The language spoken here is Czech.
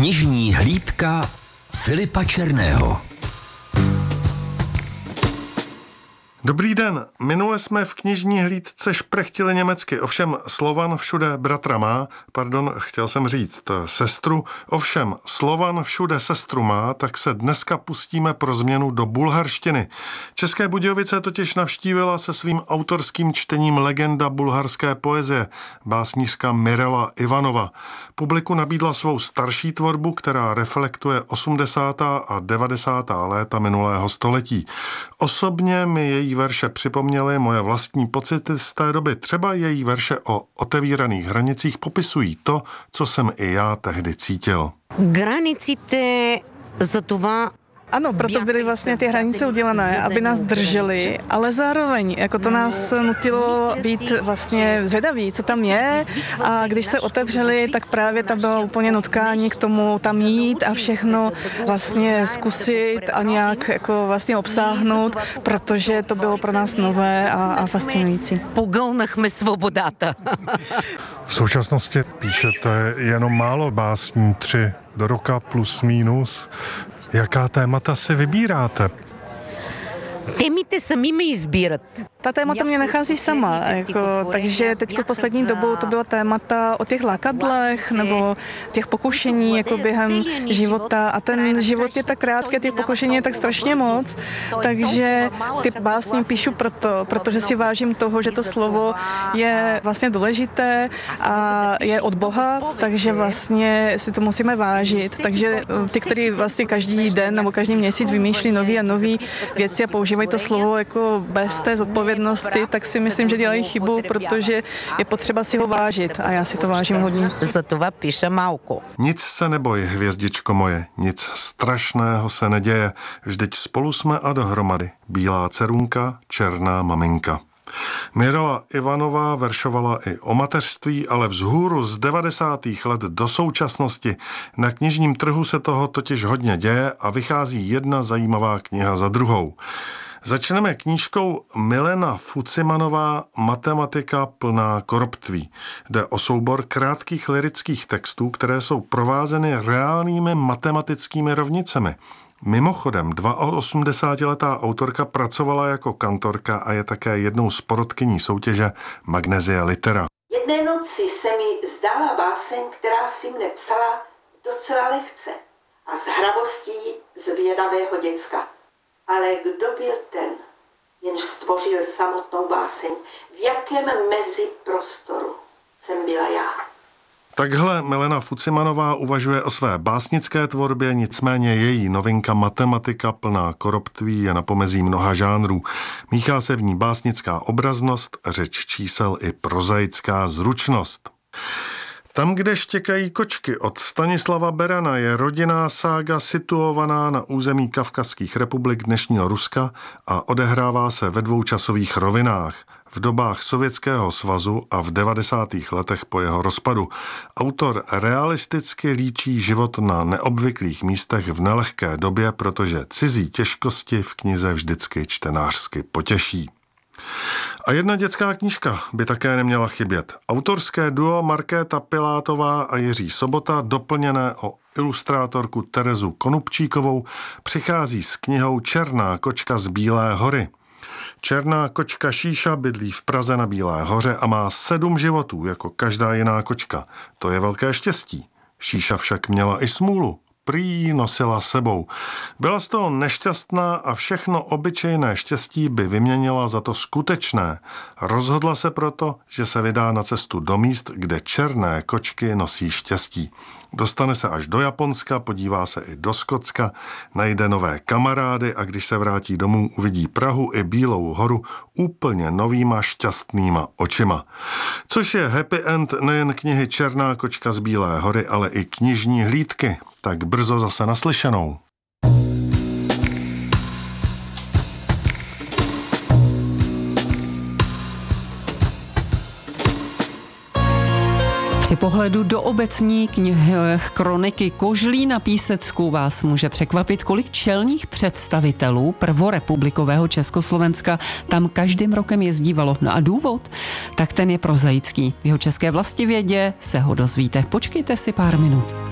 Knižní hlídka Filipa Černého. Dobrý den, minule jsme v knižní hlídce šprechtili německy, ovšem Slovan všude bratra má, chtěl jsem říct sestru, ovšem Slovan všude sestru má, tak se dneska pustíme pro změnu do bulharštiny. České Budějovice totiž navštívila se svým autorským čtením legenda bulharské poezie, básnířka Mirela Ivanova. Publiku nabídla svou starší tvorbu, která reflektuje 80. a 90. léta minulého století. Osobně mi její verše připomněly moje vlastní pocity z té doby. Třeba její verše o otevíraných hranicích popisují to, co jsem i já tehdy cítil. Hranicите za това. Ano, proto byly vlastně ty hranice udělané, aby nás drželi, ale zároveň jako to nás nutilo být vlastně zvědaví, co tam je, a když se otevřeli, tak právě tam bylo úplně nutkání k tomu tam jít a všechno vlastně zkusit a nějak jako vlastně obsáhnout, protože to bylo pro nás nové a fascinující. Pogълнахме свободата. V současnosti píšete jenom málo básní, 3 do roka plus minus. Jaká témata si vybíráte? Темите сами ме избират. Ta témata mě nachází sama, takže teď poslední dobou to byla témata o těch lákadlech nebo těch pokušení jako během života, a ten život je tak krátký, těch pokušení je tak strašně moc, takže ty básně píšu protože si vážím toho, že to slovo je vlastně důležité a je od Boha, takže vlastně si to musíme vážit, takže ty, kteří vlastně každý den nebo každý měsíc vymýšlí nový a nový věci a používají to slovo jako bez té zodpovědnosti, tak si myslím, že dělají chybu, protože je potřeba si ho vážit a já si to vážím hodně. За това пиша малко. Nic se neboj, hvězdičko moje, nic strašného se neděje, vždyť spolu jsme a dohromady, bílá dcerunka, černá maminka. Mirela Ivanová veršovala i o mateřství, ale vzhůru z 90. let do současnosti. Na knižním trhu se toho totiž hodně děje a vychází jedna zajímavá kniha za druhou. Začneme knížkou Milena Fucimanová Matematika plná koroptví. Jde o soubor krátkých lyrických textů, které jsou provázeny reálnými matematickými rovnicemi. Mimochodem, 82letá autorka pracovala jako kantorka a je také jednou z porotkyní soutěže Magnesia Litera. Jedné noci se mi zdála báseň, která si mne psala docela lehce a s hravostí zvědavého děcka. Ale kdo byl ten, jenž stvořil samotnou báseň? V jakém meziprostoru jsem byla já? Takhle Milena Fucimanová uvažuje o své básnické tvorbě, nicméně její novinka Matematika plná koroptví je na pomezí mnoha žánrů. Míchá se v ní básnická obraznost, řeč čísel i prozaická zručnost. Tam, kde štěkají kočky od Stanislava Berana, je rodinná sága situovaná na území Kavkazských republik dnešního Ruska a odehrává se ve 2 časových rovinách. V dobách Sovětského svazu a v 90. letech po jeho rozpadu. Autor realisticky líčí život na neobvyklých místech v nelehké době, protože cizí těžkosti v knize vždycky čtenářsky potěší. A jedna dětská knížka by také neměla chybět. Autorské duo Markéta Pilátová a Jiří Sobota, doplněné o ilustrátorku Terezu Konupčíkovou, přichází s knihou Černá kočka z Bílé hory. Černá kočka Šíša bydlí v Praze na Bílé hoře a má 7 životů, jako každá jiná kočka. To je velké štěstí. Šíša však měla i smůlu. Prý ji nosila sebou. Byla z toho nešťastná a všechno obyčejné štěstí by vyměnila za to skutečné. Rozhodla se proto, že se vydá na cestu do míst, kde černé kočky nosí štěstí. Dostane se až do Japonska, podívá se i do Skotska, najde nové kamarády a když se vrátí domů, uvidí Prahu i Bílou horu úplně novýma šťastnýma očima. Což je happy end nejen knihy Černá kočka z Bílé hory, ale i knižní hlídky. Tak brzo zase naslyšenou. Při pohledu do obecní knihy kroniky Kožlí na Písecku vás může překvapit, kolik čelních představitelů prvorepublikového Československa tam každým rokem jezdívalo. No a důvod? Tak ten je prozaický. V jeho české vlastivědě se ho dozvíte. Počkejte si pár minut.